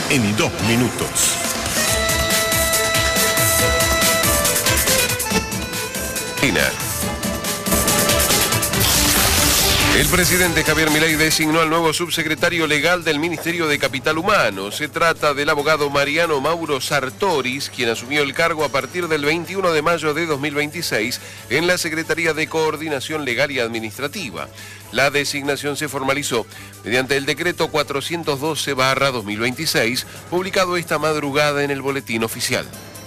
en 2 minutos. El presidente Javier Milei designó al nuevo subsecretario legal del Ministerio de Capital Humano. Se trata del abogado Mariano Mauro Sartoris, quien asumió el cargo a partir del 21 de mayo de 2026 en la Secretaría de Coordinación Legal y Administrativa. La designación se formalizó mediante el decreto 412/2026, publicado esta madrugada en el Boletín Oficial.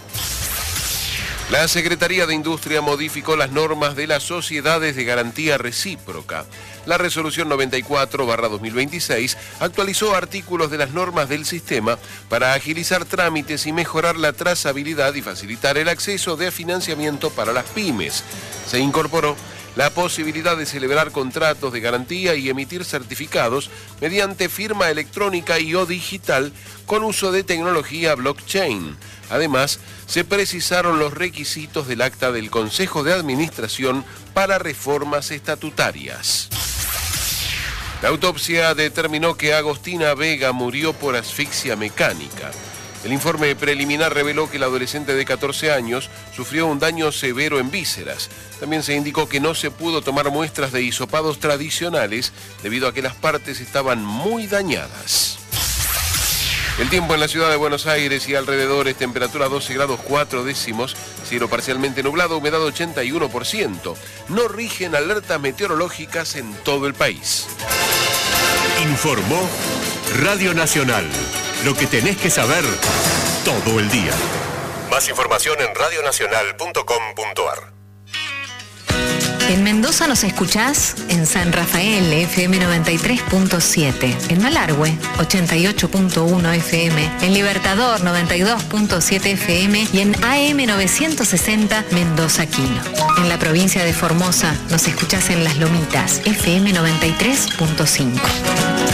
La Secretaría de Industria modificó las normas de las sociedades de garantía recíproca. La resolución 94/2026 actualizó artículos de las normas del sistema para agilizar trámites y mejorar la trazabilidad y facilitar el acceso de financiamiento para las pymes. Se incorporó la posibilidad de celebrar contratos de garantía y emitir certificados mediante firma electrónica y o digital con uso de tecnología blockchain. Además, se precisaron los requisitos del acta del Consejo de Administración para reformas estatutarias. La autopsia determinó que Agostina Vega murió por asfixia mecánica. El informe preliminar reveló que el adolescente de 14 años sufrió un daño severo en vísceras. También se indicó que no se pudo tomar muestras de hisopados tradicionales debido a que las partes estaban muy dañadas. El tiempo en la ciudad de Buenos Aires y alrededores, temperatura 12 grados 4 décimos, cielo parcialmente nublado, humedad 81%. No rigen alertas meteorológicas en todo el país. Informó Radio Nacional. Lo que tenés que saber todo el día. Más información en radionacional.com.ar. En Mendoza nos escuchás en San Rafael, FM 93.7, en Malargüe, 88.1 FM, en Libertador, 92.7 FM y en AM 960 Mendoza Quino. En la provincia de Formosa nos escuchás en Las Lomitas, FM 93.5.